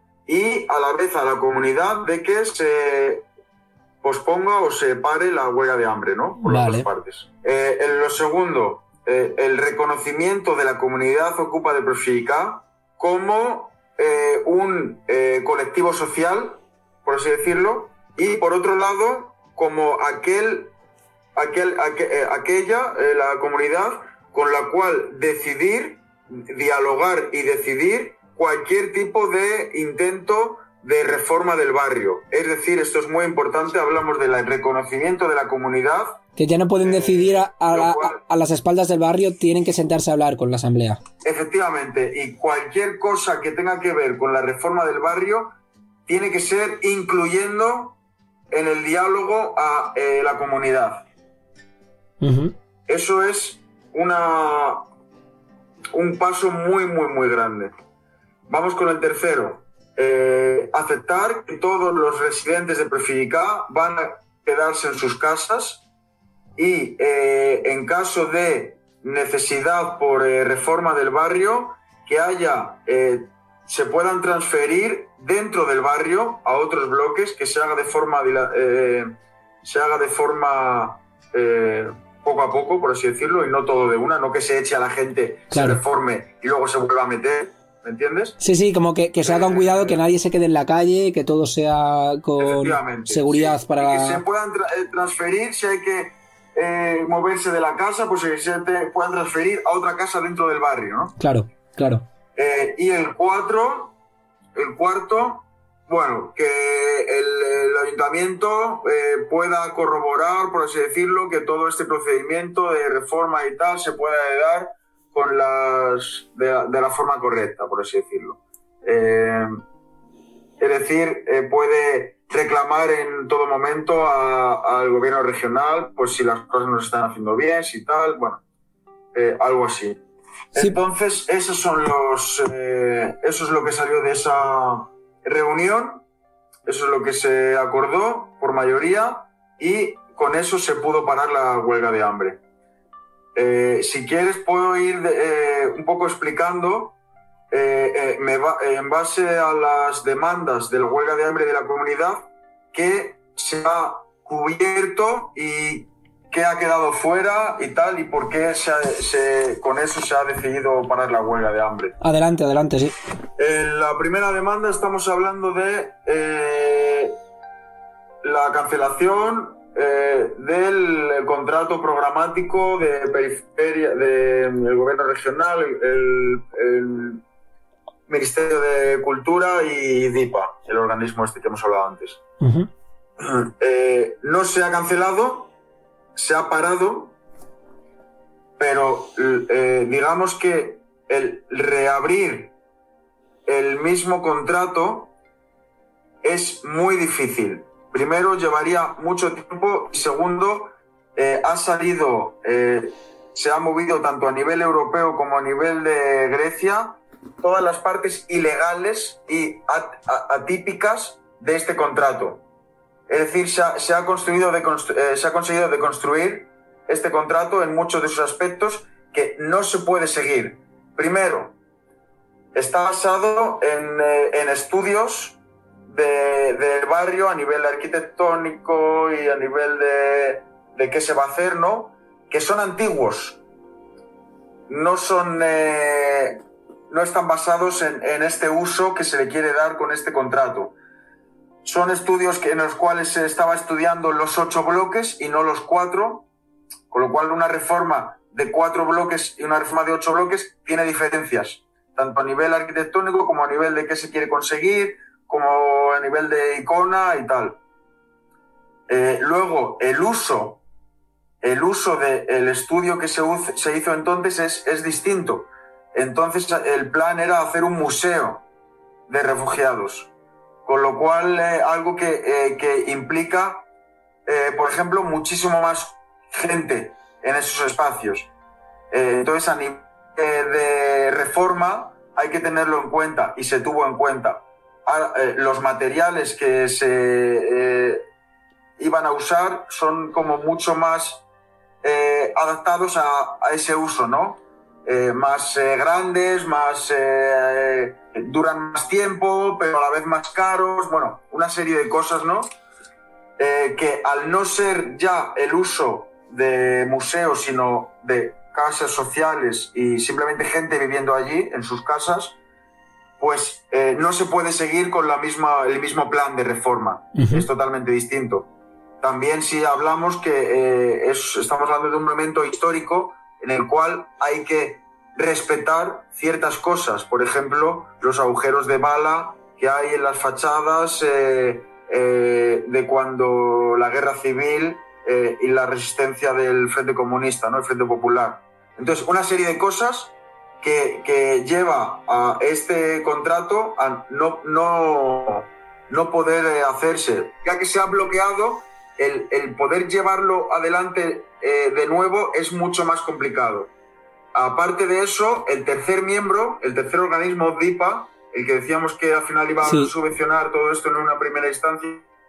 y a la vez a la comunidad de que se posponga o se pare la huelga de hambre, ¿no? Por vale. las dos partes. Eh, en lo segundo, eh, el reconocimiento de la comunidad ocupa de Profilica como eh, un eh, colectivo social, por así decirlo, y por otro lado, como aquel, aquel, aquel aquella, eh, la comunidad con la cual decidir, dialogar y decidir cualquier tipo de intento de reforma del barrio. Es decir, esto es muy importante, hablamos del reconocimiento de la comunidad. Que ya no pueden decidir a, a, a, a las espaldas del barrio, tienen que sentarse a hablar con la asamblea. Efectivamente, y cualquier cosa que tenga que ver con la reforma del barrio tiene que ser incluyendo en el diálogo a eh, la comunidad. Uh-huh. Eso es una, un paso muy, muy, muy grande. Vamos con el tercero. Eh, aceptar que todos los residentes de Prefijicá van a quedarse en sus casas y eh, en caso de necesidad por eh, reforma del barrio, que haya, eh, se puedan transferir dentro del barrio a otros bloques, que se haga de forma, eh, se haga de forma eh, poco a poco, por así decirlo, y no todo de una, no que se eche a la gente, claro, se reforme y luego se vuelva a meter, ¿me entiendes? Sí, sí, como que, que se haga un cuidado, que nadie se quede en la calle, que todo sea con seguridad, sí, para... Y que se puedan tra- transferir, si hay que eh, moverse de la casa, pues que se te puedan transferir a otra casa dentro del barrio, ¿no? Claro, claro. Eh, y el cuatro, el cuarto, bueno, que el, el ayuntamiento eh, pueda corroborar, por así decirlo, que todo este procedimiento de reforma y tal se pueda dar con las de, de la forma correcta, por así decirlo. Eh, es decir, eh, puede reclamar en todo momento a, al gobierno regional, pues si las cosas no se están haciendo bien, si tal, bueno, eh, algo así. Sí. Entonces, esos son los, eh, eso es lo que salió de esa reunión, eso es lo que se acordó por mayoría y con eso se pudo parar la huelga de hambre. Eh, si quieres puedo ir eh, un poco explicando eh, eh, me va, eh, en base a las demandas de la huelga de hambre de la comunidad que se ha cubierto y qué ha quedado fuera y tal y por qué se ha, se, con eso se ha decidido parar la huelga de hambre. Adelante, adelante, sí. En la primera demanda estamos hablando de eh, la cancelación Eh, del contrato programático de periferia del gobierno regional, el, el Ministerio de Cultura y DIPA, el organismo este que hemos hablado antes. Uh-huh. Eh, no se ha cancelado, se ha parado, pero eh, digamos que el reabrir el mismo contrato es muy difícil. Primero, llevaría mucho tiempo y segundo, eh, ha salido, eh, se ha movido tanto a nivel europeo como a nivel de Grecia todas las partes ilegales y atípicas de este contrato. Es decir, se ha, se ha, construido de, eh, se ha conseguido deconstruir este contrato en muchos de sus aspectos que no se puede seguir. Primero, está basado en, eh, en estudios De, del barrio a nivel arquitectónico y a nivel de, de qué se va a hacer, ¿no? Que son antiguos, no son, eh, no están basados en, en este uso que se le quiere dar con este contrato. Son estudios que, en los cuales se estaba estudiando los ocho bloques y no los cuatro, con lo cual una reforma de cuatro bloques y una reforma de ocho bloques tiene diferencias, tanto a nivel arquitectónico como a nivel de qué se quiere conseguir, como a nivel de icona y tal. Eh, luego, el uso, el uso del estudio que se, se hizo entonces es, es distinto. Entonces, el plan era hacer un museo de refugiados, con lo cual, eh, algo que, eh, que implica, eh, por ejemplo, muchísimo más gente en esos espacios. Eh, entonces, a nivel de reforma, hay que tenerlo en cuenta, y se tuvo en cuenta. Los materiales que se eh, iban a usar son como mucho más eh, adaptados a, a ese uso, ¿no? Eh, más eh, grandes, más eh, duran más tiempo, pero a la vez más caros, bueno, una serie de cosas, ¿no? Eh, que al no ser ya el uso de museos, sino de casas sociales y simplemente gente viviendo allí en sus casas, pues eh, no se puede seguir con la misma, el mismo plan de reforma. Uh-huh. Es totalmente distinto. También si hablamos que eh, es, estamos hablando de un momento histórico en el cual hay que respetar ciertas cosas. Por ejemplo, los agujeros de bala que hay en las fachadas eh, eh, de cuando la guerra civil eh, y la resistencia del Frente Comunista, ¿no? El Frente Popular. Entonces, una serie de cosas que, que lleva a este contrato a no, no, no poder eh, hacerse. Ya que se ha bloqueado, el, el poder llevarlo adelante eh, de nuevo es mucho más complicado. Aparte de eso, el tercer miembro, el tercer organismo, D I P A, el que decíamos que al final iba sí. a subvencionar todo esto en una primera instancia,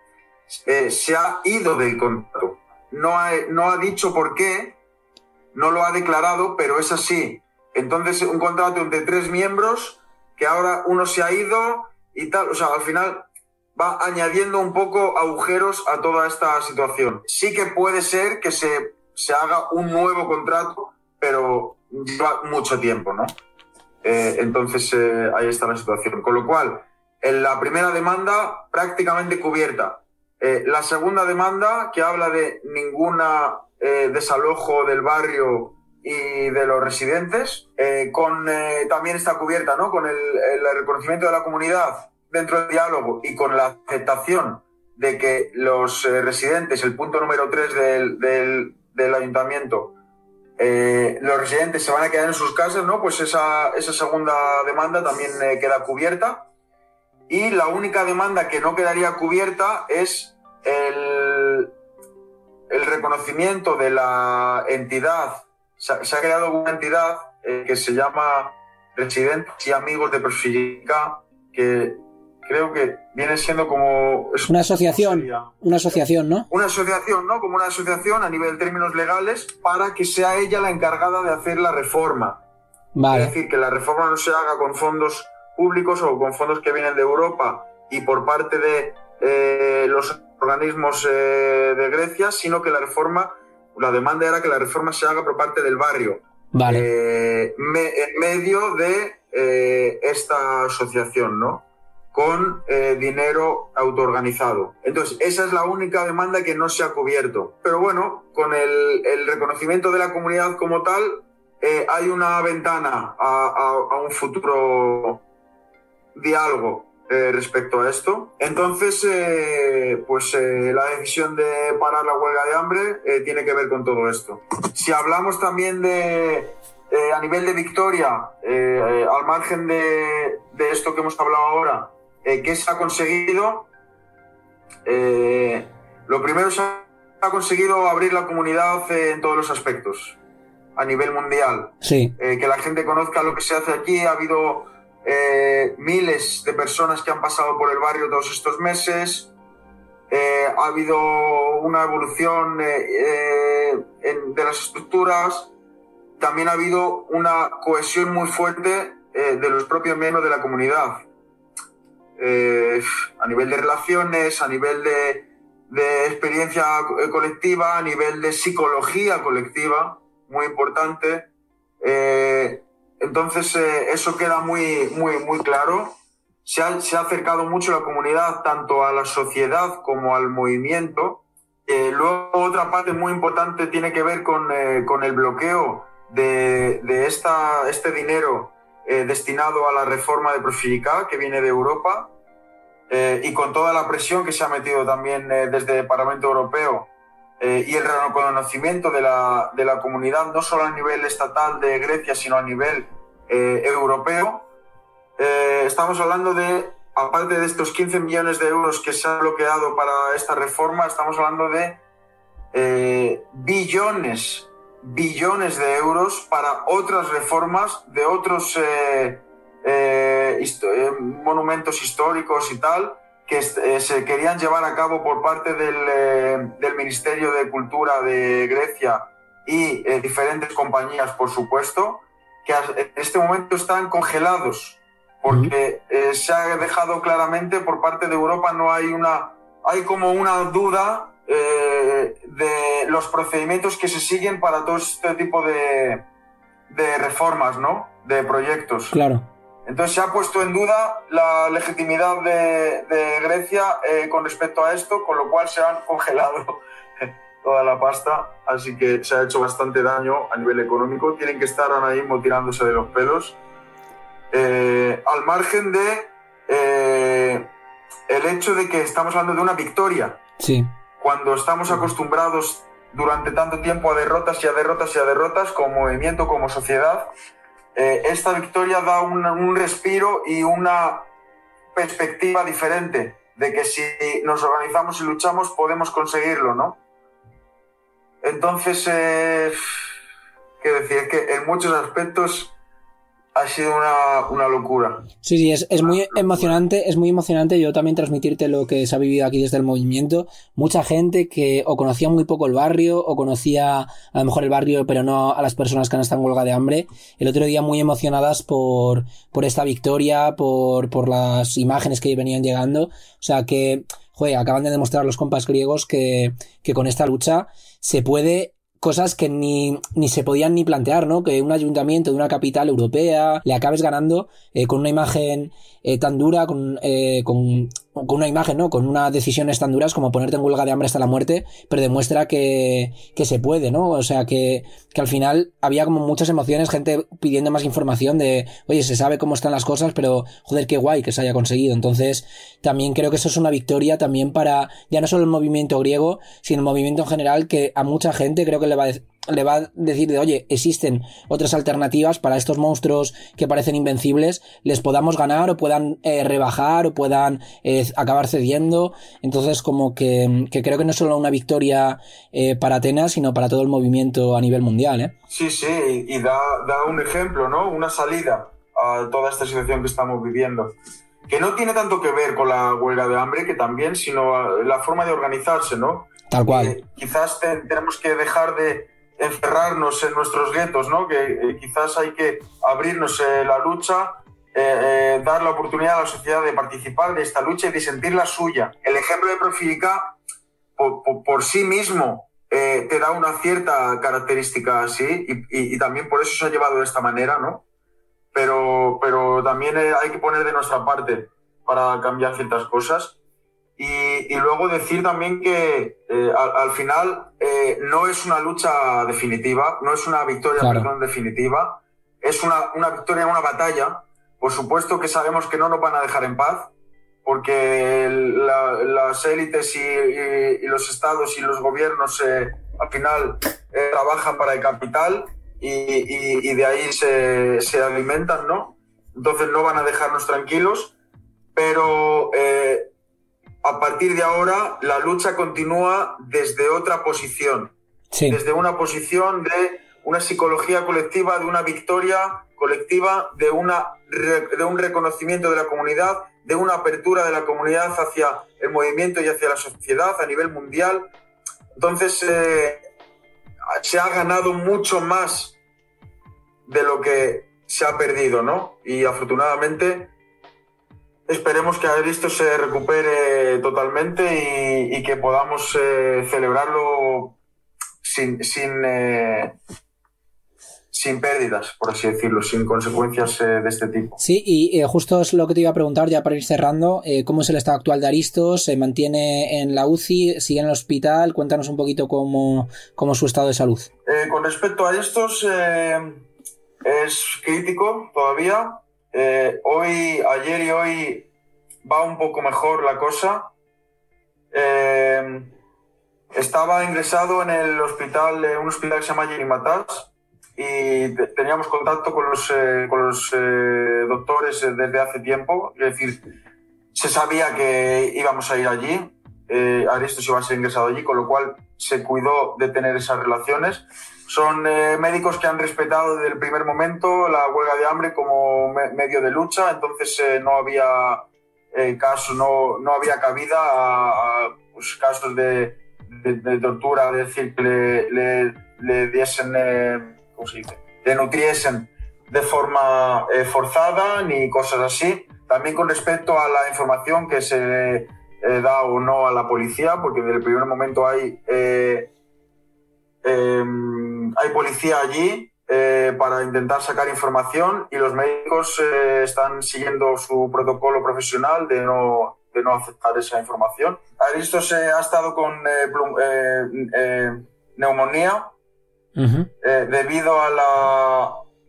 eh, se ha ido del contrato. No ha, no ha dicho por qué, no lo ha declarado, pero es así. Entonces, un contrato entre tres miembros, que ahora uno se ha ido y tal, o sea, al final va añadiendo un poco agujeros a toda esta situación. Sí que puede ser que se, se haga un nuevo contrato, pero lleva mucho tiempo, ¿no? Eh, entonces, eh, ahí está la situación. Con lo cual, en la primera demanda prácticamente cubierta. Eh, la segunda demanda, que habla de ninguna eh, desalojo del barrio y de los residentes, eh, con, eh, también está cubierta, ¿no? Con el, el reconocimiento de la comunidad dentro del diálogo y con la aceptación de que los eh, residentes, el punto número tres del, del, del ayuntamiento, eh, los residentes se van a quedar en sus casas, ¿no? Pues esa, esa segunda demanda también eh, queda cubierta. Y la única demanda que no quedaría cubierta es el, el reconocimiento de la entidad. Se, se ha creado una entidad eh, que se llama Residentes y Amigos de Profilica, que creo que viene siendo como... Es, una asociación, una asociación, ¿no? Una asociación, ¿no? Como una asociación a nivel de términos legales para que sea ella la encargada de hacer la reforma. Vale. Es decir, que la reforma no se haga con fondos públicos o con fondos que vienen de Europa y por parte de eh, los organismos eh, de Grecia, sino que la reforma, la demanda era que la reforma se haga por parte del barrio. Vale. Eh, me, en medio de eh, esta asociación, ¿no? Con eh, dinero autoorganizado. Entonces, esa es la única demanda que no se ha cubierto. Pero bueno, con el, el reconocimiento de la comunidad como tal, eh, hay una ventana a, a, a un futuro diálogo eh, respecto a esto. Entonces, eh, pues eh, la decisión de parar la huelga de hambre eh, tiene que ver con todo esto. Si hablamos también de, eh, a nivel de victoria, eh, eh, al margen de, de esto que hemos hablado ahora, eh, ¿qué se ha conseguido? Eh, lo primero, se ha conseguido abrir la comunidad eh, en todos los aspectos, a nivel mundial. Sí. Eh, que la gente conozca lo que se hace aquí. Ha habido Eh, miles de personas que han pasado por el barrio todos estos meses. Eh, ha habido una evolución eh, eh, en, de las estructuras. También ha habido una cohesión muy fuerte eh, de los propios miembros de la comunidad. Eh, a nivel de relaciones, a nivel de, de experiencia colectiva, a nivel de psicología colectiva, muy importante. Eh, Entonces, eh, eso queda muy, muy, muy claro. Se ha, se ha acercado mucho la comunidad tanto a la sociedad como al movimiento. Eh, luego, otra parte muy importante tiene que ver con, eh, con el bloqueo de, de esta, este dinero eh, destinado a la reforma de Profilica, que viene de Europa, eh, y con toda la presión que se ha metido también eh, desde el Parlamento Europeo. Eh, y el reconocimiento de la, de la comunidad, no solo a nivel estatal de Grecia, sino a nivel eh, europeo. Eh, estamos hablando de, aparte de estos quince millones de euros que se han bloqueado para esta reforma, estamos hablando de eh, billones, billones de euros para otras reformas de otros eh, eh, histo- eh, monumentos históricos y tal, que eh, se querían llevar a cabo por parte del, eh, del Ministerio de Cultura de Grecia y eh, diferentes compañías, por supuesto, que en este momento están congelados, porque eh, se ha dejado claramente por parte de Europa, no hay una, hay como una duda eh, de los procedimientos que se siguen para todo este tipo de, de reformas, ¿no? De proyectos. Claro. Entonces se ha puesto en duda la legitimidad de, de Grecia eh, con respecto a esto, con lo cual se han congelado toda la pasta, así que se ha hecho bastante daño a nivel económico. Tienen que estar ahora mismo tirándose de los pelos. Eh, al margen de eh, el hecho de que estamos hablando de una victoria. Sí. Cuando estamos acostumbrados durante tanto tiempo a derrotas y a derrotas y a derrotas como movimiento, como sociedad, Eh, esta victoria da un, un respiro y una perspectiva diferente de que si nos organizamos y luchamos podemos conseguirlo, ¿no? Entonces, eh, qué decir, es que en muchos aspectos ha sido una, una locura. Sí, sí, es, es muy emocionante, es muy emocionante yo también transmitirte lo que se ha vivido aquí desde el movimiento. Mucha gente que o conocía muy poco el barrio, o conocía a lo mejor el barrio, pero no a las personas que han estado en huelga de hambre. El otro día muy emocionadas por, por esta victoria, por, por las imágenes que venían llegando. O sea que, joder, acaban de demostrar los compas griegos que, que con esta lucha se puede... cosas que ni, ni se podían ni plantear, ¿no? Que un ayuntamiento de una capital europea le acabes ganando eh, con una imagen eh, tan dura, con, eh, con, con una imagen, ¿no? Con unas decisiones tan duras como ponerte en huelga de hambre hasta la muerte, pero demuestra que, que se puede, ¿no? O sea, que, que al final había como muchas emociones, gente pidiendo más información de, oye, se sabe cómo están las cosas, pero joder, qué guay que se haya conseguido. Entonces, también creo que eso es una victoria también para, ya no solo el movimiento griego, sino el movimiento en general, que a mucha gente creo que le va a decir, le va a decir de, oye, existen otras alternativas para estos monstruos que parecen invencibles, les podamos ganar o puedan eh, rebajar o puedan eh, acabar cediendo. Entonces como que, que creo que no es solo una victoria eh, para Atenas, sino para todo el movimiento a nivel mundial, ¿eh? Sí, sí, y da, da un ejemplo, ¿no? Una salida a toda esta situación que estamos viviendo, que no tiene tanto que ver con la huelga de hambre, que también, sino la forma de organizarse, ¿no? Tal cual. Eh, quizás te, tenemos que dejar de encerrarnos en nuestros guetos, ¿no? Que eh, quizás hay que abrirnos eh, la lucha, eh, eh, dar la oportunidad a la sociedad de participar de esta lucha y de sentir la suya. El ejemplo de Profilica por, por, por sí mismo eh, te da una cierta característica así y, y, y también por eso se ha llevado de esta manera, ¿no? Pero, pero también eh, hay que poner de nuestra parte para cambiar ciertas cosas. Y, y luego decir también que eh, al, al final eh, no es una lucha definitiva, no es una victoria, claro, perdón, definitiva, es una, una victoria, una batalla. Por supuesto que sabemos que no nos van a dejar en paz, porque la, las élites y, y, y los estados y los gobiernos eh, al final eh, trabajan para el capital y, y, y de ahí se, se alimentan, ¿no? Entonces no van a dejarnos tranquilos, pero... Eh, a partir de ahora, la lucha continúa desde otra posición. Sí. Desde una posición de una psicología colectiva, de una victoria colectiva, de, una, de un reconocimiento de la comunidad, de una apertura de la comunidad hacia el movimiento y hacia la sociedad a nivel mundial. Entonces, eh, se ha ganado mucho más de lo que se ha perdido, ¿no? Y afortunadamente... esperemos que esto se recupere totalmente y, y que podamos eh, celebrarlo sin, sin, eh, sin pérdidas, por así decirlo, sin consecuencias eh, de este tipo. Sí, y eh, justo es lo que te iba a preguntar ya para ir cerrando. Eh, ¿Cómo es el estado actual de Aristos? ¿Se mantiene en la U C I? ¿Sigue en el hospital? Cuéntanos un poquito cómo, cómo es su estado de salud. Eh, con respecto a Aristos, eh, es crítico todavía. Eh, hoy, ayer y hoy va un poco mejor la cosa. Eh, estaba ingresado en el hospital, eh, un hospital que se llama Gerimatas, y te, teníamos contacto con los, eh, con los eh, doctores desde hace tiempo. Es decir, se sabía que íbamos a ir allí, eh, Aristos iba a ser ingresado allí, con lo cual se cuidó de tener esas relaciones. Son eh, médicos que han respetado desde el primer momento la huelga de hambre como me- medio de lucha, entonces eh, no había eh, caso, no, no había cabida a, a pues, casos de, de, de tortura, es decir, que le, le, le diesen, eh, ¿cómo se dice?, le nutriesen de forma eh, forzada ni cosas así. También con respecto a la información que se eh, da o no a la policía, porque desde el primer momento hay... Eh, Eh, hay policía allí eh, para intentar sacar información y los médicos eh, están siguiendo su protocolo profesional de no, de no aceptar esa información. Aristos eh, ha estado con eh, plum, eh, eh, neumonía uh-huh. eh, debido a la...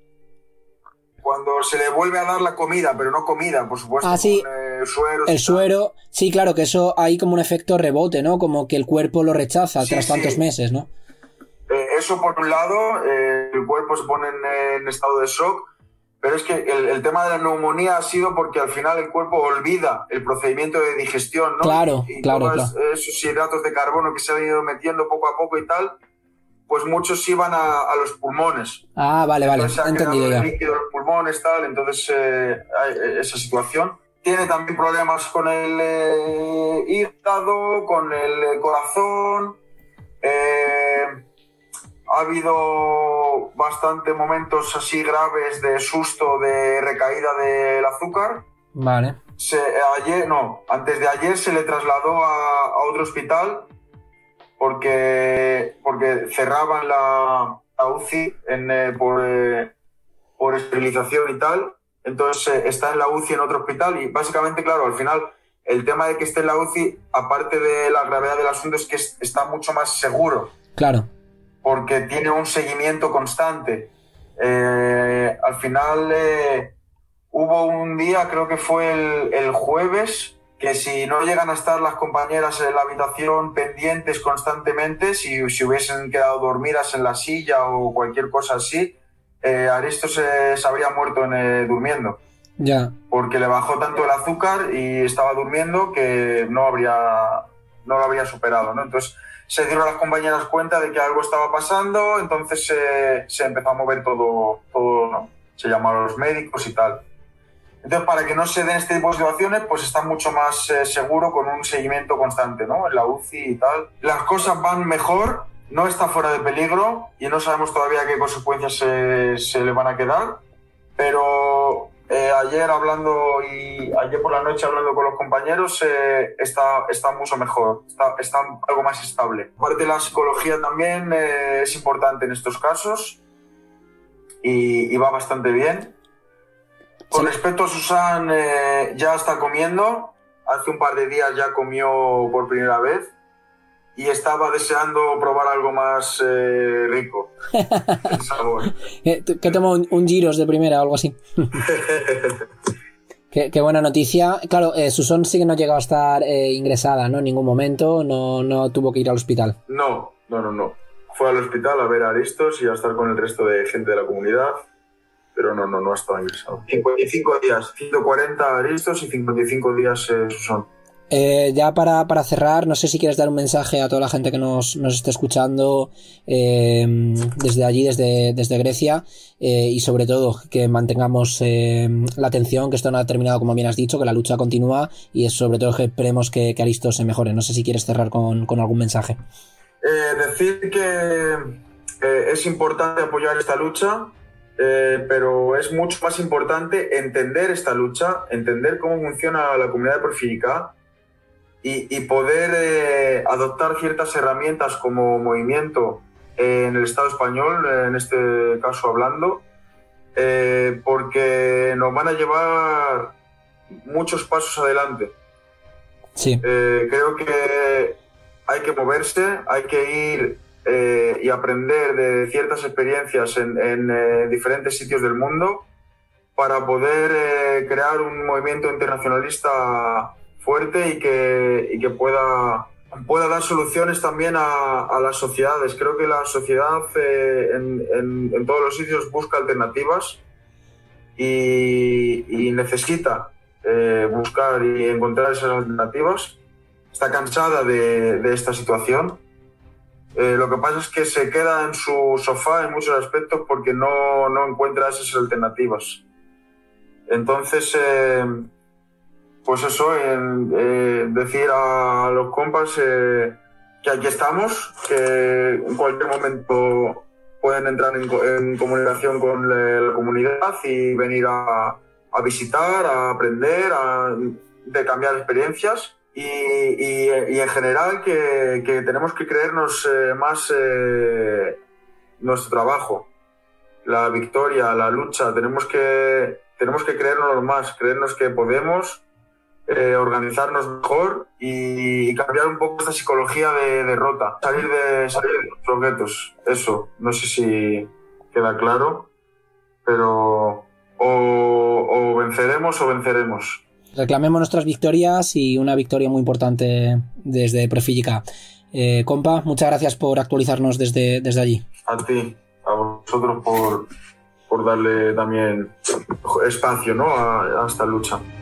Cuando se le vuelve a dar la comida, pero no comida, por supuesto, ah, sí. con eh, sueros. El suero, sí, claro, que eso hay como un efecto rebote, ¿no? Como que el cuerpo lo rechaza sí, tras sí. tantos meses, ¿no? Eh, eso por un lado, eh, el cuerpo se pone en, en estado de shock Pero es que el, el tema de la neumonía ha sido porque al final el cuerpo olvida el procedimiento de digestión, ¿no? Claro, y, y claro, todos claro. esos hidratos de carbono que se han ido metiendo poco a poco y tal, pues muchos iban a, a los pulmones. Ah, vale, vale, entonces se ha entendido quedado ya. el líquido en los pulmones, tal, entonces eh, hay esa situación. Tiene también problemas con el eh, hígado, con el corazón. Eh, ha habido bastante momentos así graves de susto, de recaída del azúcar. Vale. Se, ayer, no, antes de ayer se le trasladó a, a otro hospital porque, porque cerraban la, la U C I en, eh, por, eh, por esterilización y tal. Entonces eh, está en la U C I en otro hospital y básicamente, claro, al final el tema de que esté en la U C I, aparte de la gravedad del asunto, es que es, está mucho más seguro. Claro. Porque tiene un seguimiento constante. Eh, al final eh, hubo un día, creo que fue el, el jueves, que si no llegan a estar las compañeras en la habitación pendientes constantemente, si, si hubiesen quedado dormidas en la silla o cualquier cosa así, eh, Aristo se, se habría muerto en, eh, durmiendo. Ya. Porque le bajó tanto el azúcar y estaba durmiendo que no, habría, no lo habría superado, ¿no? Entonces se dieron las compañeras cuenta de que algo estaba pasando, entonces eh, se empezó a mover todo, todo, ¿no? Se llamaron a los médicos y tal. Entonces, para que no se den este tipo de situaciones, pues está mucho más eh, seguro con un seguimiento constante, ¿no? En la U C I y tal. Las cosas van mejor, no está fuera de peligro y no sabemos todavía qué consecuencias se, se le van a quedar, pero eh, ayer hablando y ayer por la noche hablando con los compañeros eh, está, está mucho mejor, está, está algo más estable. Aparte, la psicología también eh, es importante en estos casos y, y va bastante bien. Con Sí. respecto a Susan, eh, ya está comiendo. Hace un par de días ya comió por primera vez y estaba deseando probar algo más eh, rico. El sabor. Que tomo un, un giros de primera o algo así. Qué, qué buena noticia. Claro, eh, Susan sí que no llegó a estar eh, ingresada, ¿no? En ningún momento, no, no tuvo que ir al hospital. No, no, no, no. Fue al hospital a ver a Aristos y a estar con el resto de gente de la comunidad. Pero no, no, no ha estado ingresado. cincuenta y cinco días, ciento cuarenta Aristos y cincuenta y cinco días eh, Susan. Eh, ya para, para cerrar, no sé si quieres dar un mensaje a toda la gente que nos, nos esté escuchando eh, desde allí, desde, desde Grecia, eh, y sobre todo que mantengamos eh, la atención, que esto no ha terminado como bien has dicho, que la lucha continúa y es sobre todo que esperemos que, que Aristos se mejore. No sé si quieres cerrar con, con algún mensaje. Eh, decir que eh, es importante apoyar esta lucha. Eh, pero es mucho más importante entender esta lucha, entender cómo funciona la comunidad de porfírica y, y poder eh, adoptar ciertas herramientas como movimiento eh, en el Estado español, en este caso hablando, eh, porque nos van a llevar muchos pasos adelante. Sí. Eh, creo que hay que moverse, hay que ir Eh, y aprender de ciertas experiencias en, en eh, diferentes sitios del mundo para poder eh, crear un movimiento internacionalista fuerte y que, y que pueda, pueda dar soluciones también a, a las sociedades. Creo que la sociedad eh, en, en, en todos los sitios busca alternativas y, y necesita eh, buscar y encontrar esas alternativas. Está cansada de, de esta situación. Eh, lo que pasa es que se queda en su sofá en muchos aspectos porque no, no encuentra esas alternativas. Entonces, eh, pues eso, en, eh, decir a los compas eh, que aquí estamos, que en cualquier momento pueden entrar en, en comunicación con la, la comunidad y venir a, a visitar, a aprender, a, de cambiar experiencias. Y, y, y en general que, que tenemos que creernos eh, más eh, nuestro trabajo, la victoria, la lucha, tenemos que, tenemos que creernos más, creernos que podemos eh, organizarnos mejor y, y cambiar un poco esta psicología de derrota, salir de, salir de los objetos, eso, no sé si queda claro, pero o, o venceremos o venceremos. Reclamemos nuestras victorias y una victoria muy importante desde Profílica. Eh, compa, muchas gracias por actualizarnos desde, desde allí. A ti, a vosotros por, por darle también espacio, ¿no? a, a esta lucha.